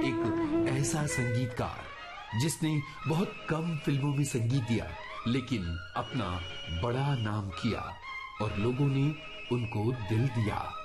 एक ऐसा संगीतकार जिसने बहुत कम फिल्मों में संगीत दिया, लेकिन अपना बड़ा नाम किया और लोगों ने उनको दिल दिया।